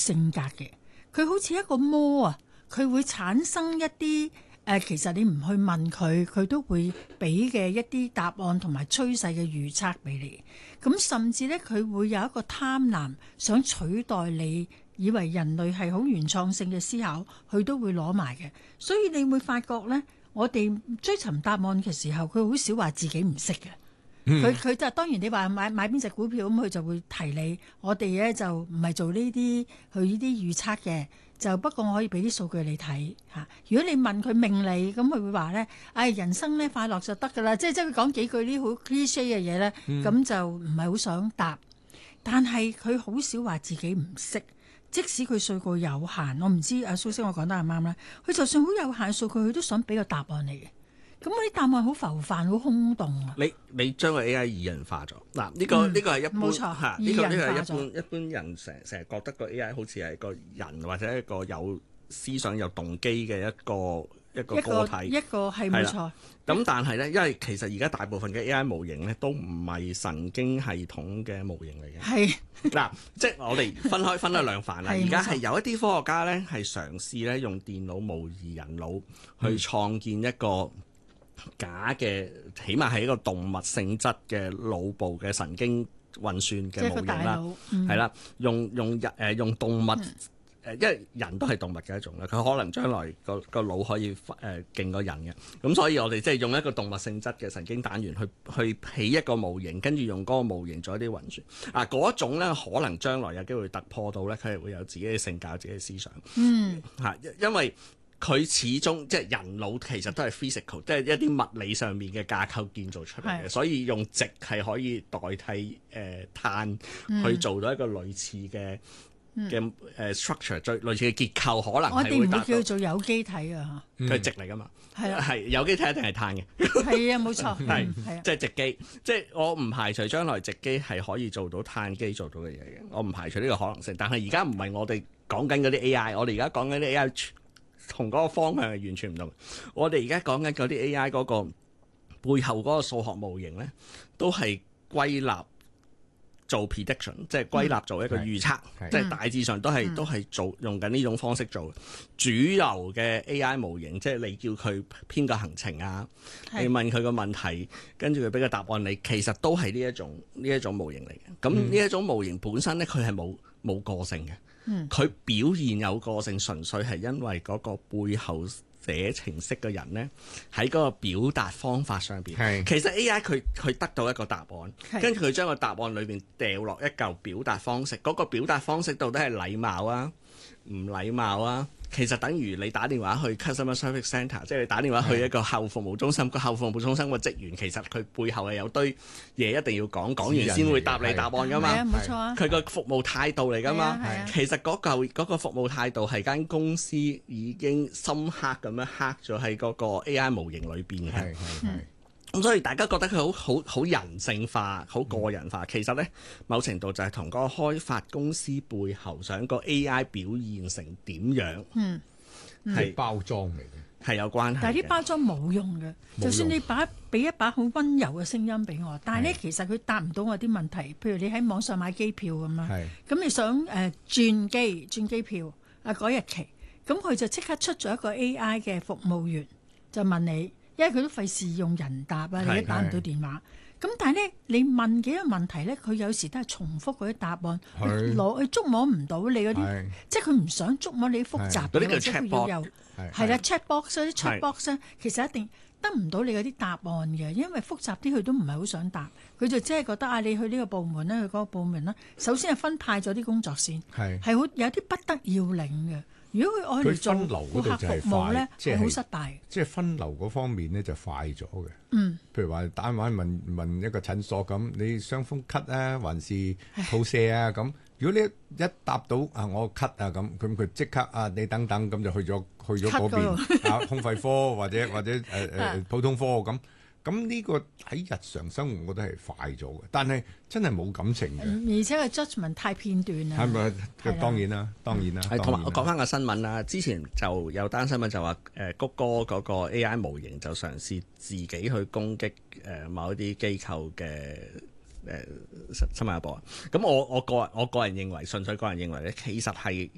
性格嘅，佢好似一個魔啊，佢會產生一啲其實你唔去問佢，佢都會俾嘅一啲答案同埋趨勢嘅預測俾你。咁甚至呢，佢會有一個貪婪，想取代你以為人類係好原創性嘅思考，佢都會攞埋嘅。所以你會發覺呢，我哋追尋答案嘅時候，佢好少話自己唔識嘅。佢就當然你話買邊隻股票咁，佢就會提你。我哋咧就唔係做呢啲佢呢啲預測嘅，就不過我可以俾啲數據你睇嚇。如果你問佢命理，咁佢會話咧，人生咧快樂就得㗎啦。即係佢講幾句啲好 cliche 嘅嘢咧，咁就唔係好想答。但係佢好少話自己唔識，即使佢數據有限，我唔知阿蘇生我講得啱唔啱啦。佢就算好有限數據，佢都想俾個答案你嘅。咁嗰啲答案好浮泛，好空洞啊！ 你將個 AI 擬人化咗嗱，呢個係一般冇錯嚇，呢個係一般人成日覺得個 AI 好似係個人或者一個有思想有動機嘅一個個體， 一個係冇錯。 咁但係咧，因為其實而家大部分嘅 AI 模型咧都唔係神經系統嘅模型嚟嘅。 係嗱，即係我哋分開兩範啦。而家係有一啲科學家咧係嘗試咧用電腦模擬人腦去創建一個假嘅，起碼係一個動物性質嘅腦部嘅神經運算嘅模型啦，係啦，用動物因為人都係動物嘅一種啦，佢可能將來個腦可以勁過人嘅，咁所以我哋即係用一個動物性質嘅神經單元去起一個模型，跟住用嗰個模型做一啲運算嗰一種咧，可能將來有機會突破到咧，佢係會有自己嘅性格、自己嘅思想，因為佢始終即係人腦其實都係 physical， 即係一啲物理上面嘅架構建造出嚟嘅，所以用矽係可以代替碳去做到一個類似嘅structure， 最類似嘅結構，可能我哋唔會係會達到。 叫做有機體啊， 佢係矽嚟㗎嘛，係有機體一定係碳嘅， 係啊冇錯， 係即係矽機，即係我唔排除將來矽機係可以做到碳機做到嘅嘢嘅，我唔排除呢個可能性。但係而家唔係我哋講緊嗰啲 AI， 我哋而家講緊啲 AI。同嗰個方向係完全唔同。我哋而家講緊嗰啲 AI 嗰個背後嗰個數學模型咧，都係歸納做 prediction， 即係歸納做一個預測，即係大致上都係做用緊呢種方式做。主流嘅 AI 模型，即係你叫佢編個行程啊，你問佢個問題，跟住佢俾個答案你，其實都係呢一種模型嚟嘅。咁呢一種模型本身咧，佢係冇個性嘅。佢表現有個性，純粹係因為嗰個背後寫程式嘅人呢，喺嗰個表達方法上邊，其實 AI 佢得到一個答案，跟住佢將個答案裏邊掉落一嚿表達方式，嗰個表達方式到底係禮貌啊、唔禮貌啊？其實等於你打電話去 customer service centre， 即係你打電話去一個後服務中心，個後服務中心個職員其實佢背後係有堆嘢一定要講完先會答你答案㗎嘛。 冇錯啊， 佢個服務態度嚟㗎嘛。其實嗰個服務態度係間公司已經深刻咁樣刻咗喺嗰個 AI 模型裏邊嘅。咁所以大家覺得佢好人性化、好個人化，其實咧某程度就係同嗰個開發公司背後想個 AI 表現成點樣，係包裝嚟嘅， 係有關係。 但係啲包裝冇用嘅，就算你俾一把好溫柔嘅聲音俾我，但係咧其實佢答唔到我啲問題。譬如你喺網上買機票咁樣，咁你想轉機票改日期，咁佢就即刻出咗一個 AI 嘅服務員就問你。因為佢都費事用人答啊，你都打唔到電話。咁但係咧，你問幾個問題咧，佢有時都係重複嗰啲答案，佢捉摸唔到你嗰啲，即係佢唔想捉摸你啲複雜嘅，或者佢要有係啦 chat box 啲 chat box 其實一定得唔到你嗰啲答案嘅，因為複雜啲佢都唔係好想答，佢就只係覺得你去呢個部門咧，去嗰個部門啦。首先係分派咗啲工作先，係好有啲不得要領嘅。如果佢愛嚟做顧客服務咧，係好失敗。 即係分流嗰方面咧就快咗嘅。譬如話打電話問一個診所咁，你傷風咳啊，還是肚瀉啊咁？如果你一答到我咳啊咁佢即刻你等等咁就去咗嗰邊胸肺科或者普通科咁。咁呢個喺日常生活我覺得係快咗嘅，但係真係冇感情嘅， 而且個 judgment 太片段啦。 係咪？當然啦。 同埋我講翻個新聞啦，之前就有單新聞就話谷歌嗰個 AI 模型就嘗試自己去攻擊某一啲機構嘅新聞一播啊。咁我個人認為，純粹個人認為咧，其實係